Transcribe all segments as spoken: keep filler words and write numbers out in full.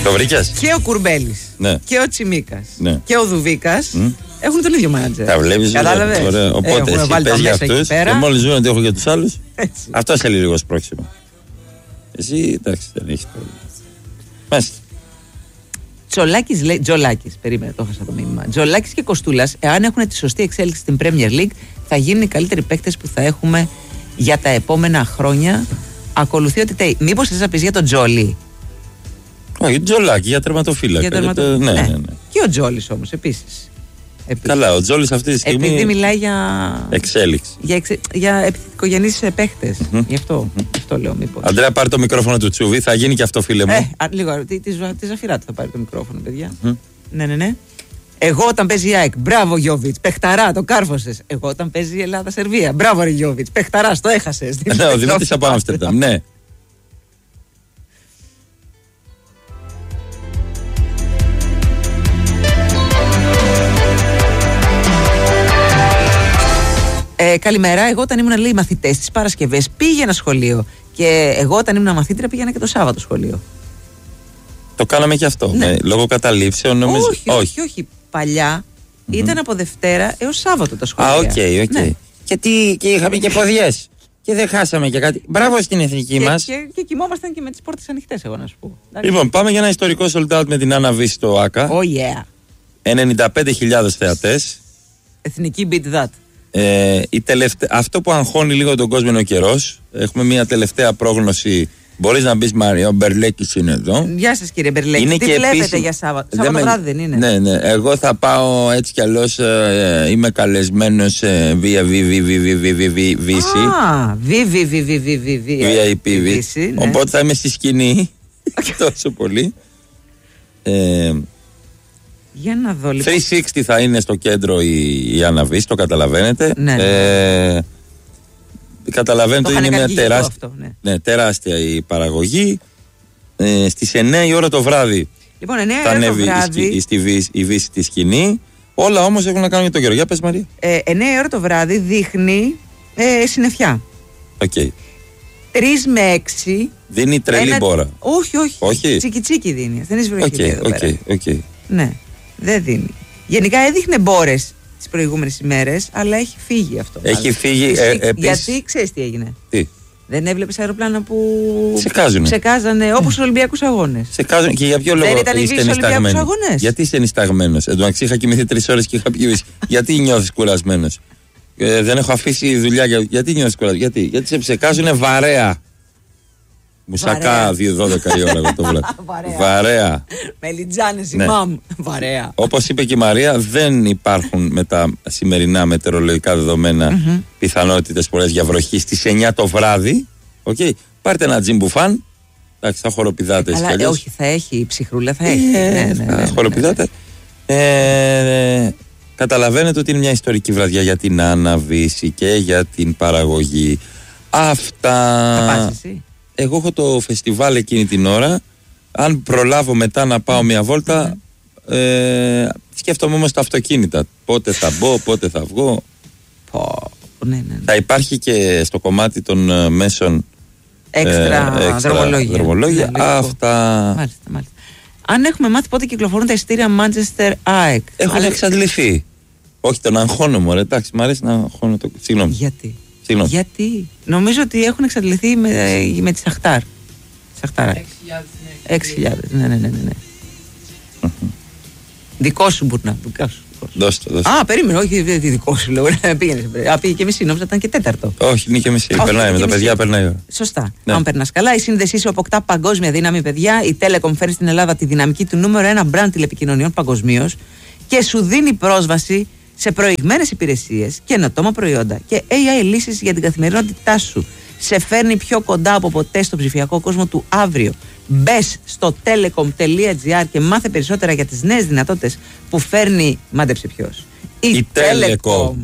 Το βρήκες? Και ο Κουρμπέλης, ναι. και ο Τσιμίκας, ναι. και ο Δουβίκας mm. έχουν τον ίδιο μάνατζερ. Τα βλέπεις. Κατάλαβες. Οπότε εσύ πες για αυτούς και μόλις ζουν ότι έχω για τους άλλους, αυτό σε λίγο σπρώξιμο. Εσύ εντάξει δεν έχεις πρόβλημα. Μάλιστα. Τζολάκης λέει, Τζολάκης, περίμενε, το έχασα το μήνυμα. Τζολάκης και Κοστούλας, εάν έχουν τη σωστή εξέλιξη στην Premier League, θα γίνουν οι καλύτεροι παίκτες που θα έχουμε για τα επόμενα χρόνια. Ακολουθεί ότι τέει. Μήπως θες να πεις για τον Τζόλι? Όχι, Τζολάκη, για τερματοφύλακα. Για τερματο... για το... ναι, ναι. ναι, ναι. Και ο Τζόλις όμως, επίσης. επίσης. Καλά, ο Τζόλις αυτή τη στιγμή. Επειδή μιλάει για. Εξέλιξη. Για, εξε... για επιθετικογενείς παίχτες. Mm-hmm. Γι' αυτό, mm-hmm. αυτό λέω μήπως. Αντρέα, πάρει το μικρόφωνο του Τσούβι, θα γίνει και αυτό, φίλε μου. Ε, α, λίγο, τη, τη, τη Ζαφυράτη θα πάρει το μικρόφωνο, παιδιά. Mm-hmm. Ναι, ναι, ναι. Εγώ όταν παίζει η ΑΕΚ, μπράβο Γιώβιτς, παιχταρά, το κάρφωσες. Εγώ όταν παίζει η Ελλάδα-Σερβία, μπράβο ρε Γιώβιτς, παιχταρά, το έχασες. Ναι, ο Δημήτρης από Άμστερνταμ, ναι. Ε, καλημέρα. Εγώ όταν ήμουν λέει μαθητές τις Παρασκευές πήγαινα σχολείο. Και εγώ όταν ήμουν μαθήτρια πήγαινα και το Σάββατο σχολείο. Το κάναμε και αυτό. Ναι. Με, λόγω καταλήψεων νομίζω. Όχι, όχι, όχι. όχι. Παλιά mm-hmm. ήταν από Δευτέρα έως Σάββατο τα σχολεία. Α, οκ, okay, οκ. Okay. Ναι. Και, τι, και είχαμε και ποδιές. Και δεν χάσαμε και κάτι. Μπράβο στην εθνική και, μας. Και, και, και κοιμόμασταν και με τις πόρτες ανοιχτές, εγώ να σου πω. Λοιπόν, πάμε για ένα ιστορικό sold out με την Άννα Βύση στο ΆΚΑ. Oh yeah. ενενήντα πέντε χιλιάδες θεατές. Εθνική beat that. Ε, η τελευτα... Αυτό που αγχώνει λίγο τον κόσμο είναι ο καιρός. Έχουμε μια τελευταία πρόγνωση. Μπορείς να μπεις, Μάρια, ο Μπερλέκης είναι εδώ. Γεια σας κύριε Μπερλέκη. Τι βλέπετε επίσης... για Σάββατο? Σάββατο με... βράδυ δεν είναι? Ναι, ναι. Εγώ θα πάω έτσι κι αλλιώς. Ε, είμαι καλεσμένος ε, via βι-βι-βι-βι-βι-βι-βι-βι-βι. Α, βι-βι-βι-βι-βι-βι-βι. Οπότε θα είμαι στη σκηνή. Τόσο πολύ. Ε, Για να δω λοιπόν. τριακόσια εξήντα θα είναι στο κέντρο η, η Άννα Βύση, το καταλαβαίνετε. Ναι, ναι. Ε, καταλαβαίνετε ότι είναι μια τεράστια, αυτό, ναι. Ναι, τεράστια η παραγωγή. Ε, στις εννιά η ώρα το βράδυ λοιπόν, εννιά θα ανέβει βράδυ... η, στη Βύση, η Βύση στη σκηνή. Όλα όμως έχουν να κάνουν με τον καιρό. Για πες, Μαρία. Ε, εννιά η ώρα το βράδυ δείχνει ε, συννεφιά. Οκ. Okay. τρεις με έξι. Δίνει τρελή ένα... μπόρα. Όχι, όχι. όχι. Τσίκι τσίκι δίνει. Δεν είσαι βροχή. Okay, okay, okay. Ναι, δεν δίνει. Γενικά έδειχνε μπόρες τις προηγούμενες ημέρες, αλλά έχει φύγει αυτό. Έχει αλλά. φύγει. Ε, επίσης... Γιατί ξέρεις τι έγινε? Τι? Δεν έβλεπες αεροπλάνα που ξεκάζουνε. Ξεκάζανε όπως στους Ολυμπιακούς Αγώνες. Ξεκάζουνε. Και για ποιο λόγο δεν ήταν είστε νησταγμένοι? Γιατί είστε νησταγμένος? Εν τω μεταξύ είχα κοιμηθεί τρεις ώρες και είχα πει. Γιατί νιώθεις κουρασμένος? Ε, δεν έχω αφήσει δουλειά. Για... Γιατί νιώθεις κουρασμένος? Γιατί, Γιατί σε ψεκάζουνε βαρέα. Μουσακά δύο δώδεκα η ώρα εγώ το βλέπω. Βαρέα. Βαρέα. Μελιτζάνες, ναι. ημάμ. Βαρέα. Όπως είπε και η Μαρία, δεν υπάρχουν με τα σημερινά μετεωρολογικά δεδομένα mm-hmm. πιθανότητες πολλές για βροχή στις εννιά το βράδυ. Okay. Πάρτε ένα τζιμπουφάν. Εντάξει, θα χοροπηδάτε. Αλλά ε, όχι, θα έχει η ψυχρούλα, θα έχει. Ε, ναι, ναι, ναι, ναι, χοροπηδάτε. Ναι, ναι. Ε, ε, καταλαβαίνετε ότι είναι μια ιστορική βραδιά για την Άννα Βύση και για την παραγωγή. Αυτά. Θα πας εσύ? Εγώ έχω το φεστιβάλ εκείνη την ώρα. Αν προλάβω μετά να πάω μια βόλτα, mm. ε, σκέφτομαι όμως τα αυτοκίνητα. Πότε θα μπω, πότε θα βγω. Oh, ναι, ναι, ναι. Θα υπάρχει και στο κομμάτι των uh, μέσων έξτρα, ε, έξτρα δρομολόγια. δρομολόγια. Ναι, αυτά. Μάλιστα, μάλιστα. Αν έχουμε μάθει πότε κυκλοφορούν τα εισιτήρια Manchester ΑΕΚ. Έχουν αλλά... εξαντληθεί. Όχι, τον αγχώνω μου, εντάξει, μου αρέσει να αγχώνω το. Συγγνώμη. Γιατί? Συγγνώμη. Γιατί? Νομίζω ότι έχουν εξαντληθεί με, με τη Σαχτάρ. Σαχτάρ. έξι χιλιάδες. Ναι, ναι, ναι, ναι. Mm-hmm. Δικό σου μπορεί να. Δικό σου. Δώστε, δώστε. Α, περίμενε, όχι δικό σου λέω. Πήγαινε. Α, πήγε και μισή, νόμιζα ήταν και τέταρτο. Όχι, είναι και μισή. Όχι, περνάει με τα παιδιά, περνάει. Σωστά. Ναι. Αν περνά καλά, η σύνδεσή σου αποκτά παγκόσμια δύναμη, παιδιά. Η Telecom φέρνει στην Ελλάδα τη δυναμική του νούμερο ένα μπραντ τηλεπικοινωνιών παγκοσμίως και σου δίνει πρόσβαση σε προηγμένες υπηρεσίες, καινοτόμα προϊόντα και έι άι λύσεις για την καθημερινότητά σου. Σε φέρνει πιο κοντά από ποτέ στο ψηφιακό κόσμο του αύριο. Μπες στο telecom τελεία gr και μάθε περισσότερα για τις νέες δυνατότητες που φέρνει, μάντεψε ποιος, η, η Telecom. Telecom.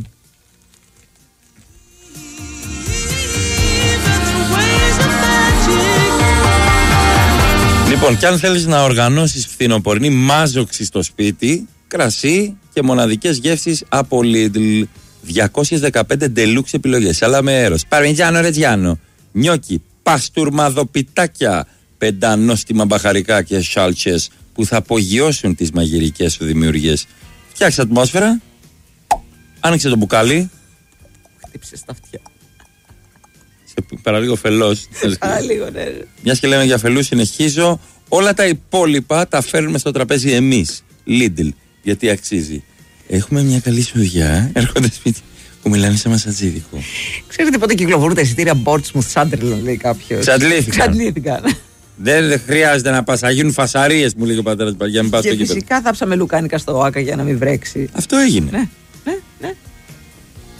Λοιπόν, και αν θέλεις να οργανώσεις φθινοπορεινή μάζοξη στο σπίτι, κρασί και μοναδικές γεύσεις από Lidl. διακόσιες δεκαπέντε deluxe επιλογές, αλλά με έρος. Παρμιτζάνο ρετζιάνο, νιόκι, παστουρμαδοπιτάκια, πεντανόστιμα μπαχαρικά και σάλτσες που θα απογειώσουν τις μαγειρικές σου δημιουργίες. Φτιάξε ατμόσφαιρα. Άνοιξε το μπουκάλι. Χτύψε στα αυτιά. Σε παραλίγο φελός. Παραλίγο, ναι. Μιας και λέμε για φελούς, συνεχίζω. Όλα τα υπόλοιπα τα φέρνουμε στο τραπέζι εμείς. Lidl. Γιατί αξίζει. Έχουμε μια καλή σουδιά. Έρχονται σπίτι που μιλάνε σε μασατζίδικο. Ξέρετε πότε κυκλοφορούν τα εισιτήρια Portsmouth Sunderland, λέει κάποιος. Ξαντλήθηκαν. Δεν χρειάζεται να πας, θα γίνουν φασαρίες, μου λέει ο πατέρας για να μην πας στο Και κήπεδο. φυσικά θάψαμε λουκάνικα στο ΆΚΑ για να μην βρέξει. Αυτό έγινε. Ναι.